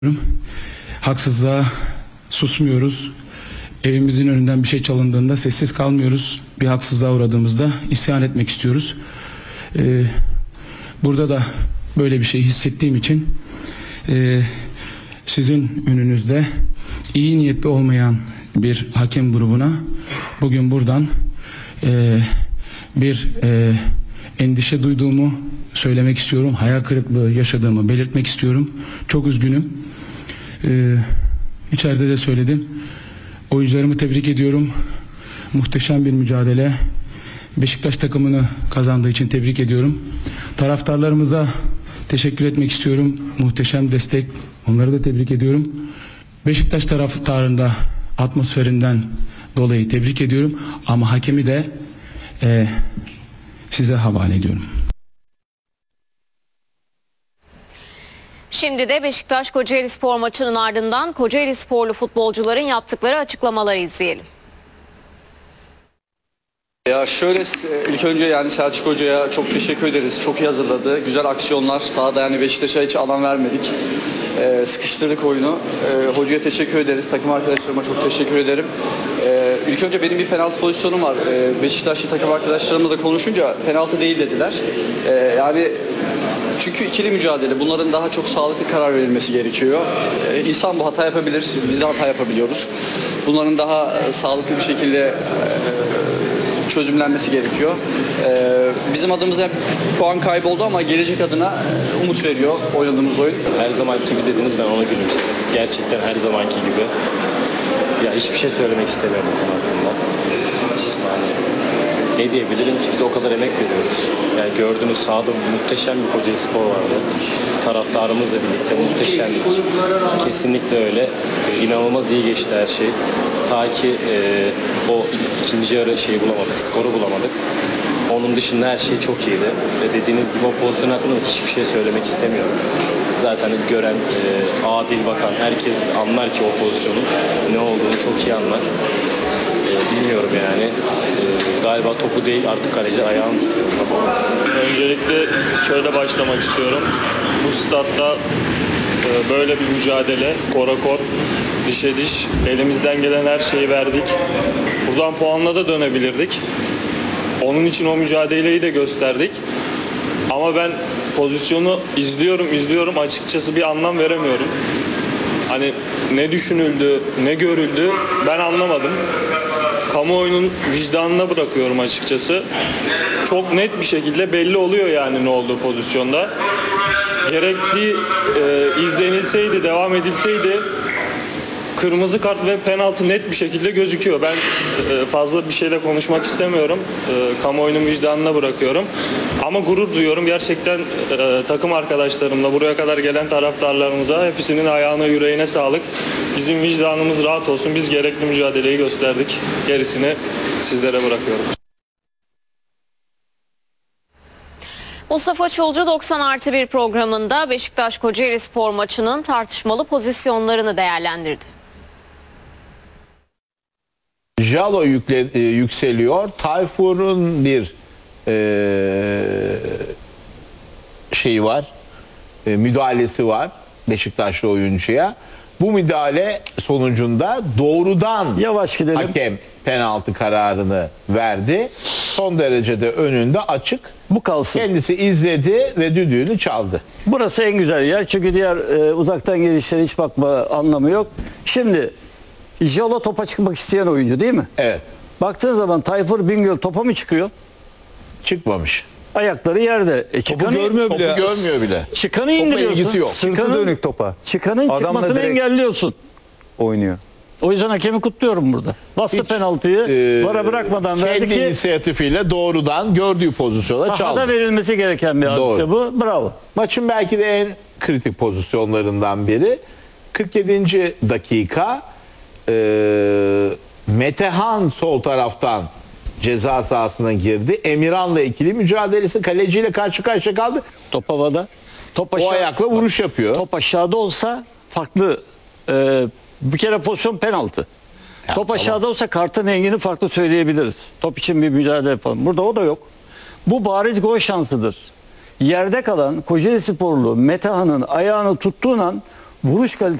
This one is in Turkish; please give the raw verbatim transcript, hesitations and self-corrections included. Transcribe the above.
Haksızlığa susmuyoruz. Evimizin önünden bir şey çalındığında sessiz kalmıyoruz. Bir haksızlığa uğradığımızda isyan etmek istiyoruz. Ee, burada da böyle bir şey hissettiğim için e, sizin önünüzde iyi niyetli olmayan bir hakem grubuna bugün buradan e, bir e, endişe duyduğumu söylemek istiyorum. Hayal kırıklığı yaşadığımı belirtmek istiyorum. Çok üzgünüm. Ee, içeride de söyledim. Oyuncularımı tebrik ediyorum. Muhteşem bir mücadele. Beşiktaş takımını kazandığı için tebrik ediyorum. Taraftarlarımıza teşekkür etmek istiyorum. Muhteşem destek. Onları da tebrik ediyorum. Beşiktaş taraftarında atmosferinden dolayı tebrik ediyorum. Ama hakemi de e, size havale ediyorum. Şimdi de Beşiktaş Kocaelispor maçının ardından Kocaelisporlu futbolcuların yaptıkları açıklamaları izleyelim. Ya şöyle, ilk önce yani Selçuk Hoca'ya çok teşekkür ederiz. Çok iyi hazırladı. Güzel aksiyonlar. Sahada yani Beşiktaş'a hiç alan vermedik. Ee, sıkıştırdık oyunu. Ee, hocaya teşekkür ederiz. Takım arkadaşlarıma çok teşekkür ederim. Ee, ilk önce benim bir penaltı pozisyonum var. Ee, Beşiktaşlı takım arkadaşlarımla da konuşunca penaltı değil dediler. Ee, yani çünkü ikili mücadele. Bunların daha çok sağlıklı karar verilmesi gerekiyor. Ee, insan bu hata yapabilir. Biz de hata yapabiliyoruz. Bunların daha e, sağlıklı bir şekilde e, çözümlenmesi gerekiyor. Ee, bizim adımıza puan kaybı oldu ama gelecek adına umut veriyor oynadığımız oyun. Her zamanki gibi dediniz, ben ona gülümsedim. Gerçekten her zamanki gibi. Ya hiçbir şey söylemek istemiyorum bu konu hakkında. Yani ne diyebilirim ki, biz o kadar emek veriyoruz. Yani gördüğünüz sahada muhteşem bir Kocaelispor vardı. Taraftarımızla birlikte muhteşemdik. Kesinlikle öyle. İnanılmaz iyi geçti her şey. Ta ki e, o ikinci yarı şeyi bulamadık, skoru bulamadık. Onun dışında her şey çok iyiydi. Ve dediğiniz gibi o pozisyon hakkında hiçbir şey söylemek istemiyorum. Zaten gören, e, adil bakan herkes anlar ki o pozisyonun ne olduğunu çok iyi anlar. E, bilmiyorum yani. E, galiba topu değil, artık kaleci ayağını tutuyor. Öncelikle şöyle başlamak istiyorum. Bu statta e, böyle bir mücadele, korakor, dişe diş, elimizden gelen her şeyi verdik. Buradan puanla da dönebilirdik. Onun için o mücadeleyi de gösterdik. Ama ben pozisyonu izliyorum, izliyorum. Açıkçası bir anlam veremiyorum. Hani ne düşünüldü, ne görüldü ben anlamadım. Kamuoyunun vicdanına bırakıyorum açıkçası. Çok net bir şekilde belli oluyor yani ne olduğu pozisyonda. Gerekli e, izlenilseydi, devam edilseydi kırmızı kart ve penaltı net bir şekilde gözüküyor. Ben e, fazla bir şeyle konuşmak istemiyorum. E, kamuoyunun vicdanına bırakıyorum. Ama gurur duyuyorum. Gerçekten e, takım arkadaşlarımla, buraya kadar gelen taraftarlarımıza hepsinin ayağına, yüreğine sağlık. Bizim vicdanımız rahat olsun. Biz gerekli mücadeleyi gösterdik. Gerisini sizlere bırakıyorum. Mustafa Çulcu doksan artı bir programında Beşiktaş Kocaelispor maçının tartışmalı pozisyonlarını değerlendirdi. Jalo yükle, e, yükseliyor. Tayfur'un bir e, şeyi var. E, müdahalesi var Beşiktaşlı oyuncuya. Bu müdahale sonucunda doğrudan yavaş gidelim. Hakem penaltı kararını verdi. Son derecede önünde açık. Bu kalsın. Kendisi izledi ve düdüğünü çaldı. Burası en güzel yer. Çünkü diğer e, uzaktan gelişlere hiç bakma anlamı yok. Şimdi Jalo topa çıkmak isteyen oyuncu değil mi? Evet. Baktığın zaman Tayfur Bingöl topa mı çıkıyor? Çıkmamış. Ayakları yerde. E, çıkanı, görmüyor bile. Topu görmüyor bile. Çıkanı indiriyorsun. ilgisi yok. Çıkanın, Sırtı dönük topa. Çıkanın Adamla çıkmasını direkt engelliyorsun. oynuyor. O yüzden hakemi kutluyorum burada. Bastı Hiç, penaltıyı. e, vara bırakmadan verdi kendi ki inisiyatifiyle doğrudan gördüğü pozisyona çaldı. sahada verilmesi gereken bir hadise Doğru. bu. Bravo. Maçın belki de en kritik pozisyonlarından biri. kırk yedinci dakika e, Metehan sol taraftan ceza sahasına girdi. Emirhan'la ikili mücadelesi, kaleciyle karşı karşıya kaldı. Top havada. Top O aşağı, ayakla vuruş yapıyor. Top aşağıda olsa farklı. E, bir kere pozisyon penaltı. Ya, top tamam. aşağıda olsa kartın rengini farklı söyleyebiliriz. Top için bir mücadele yapalım. Burada o da yok. Bu bariz gol şansıdır. Yerde kalan Kocaelisporlu Metehan'ın ayağını tuttuğun an vuruş kalitesi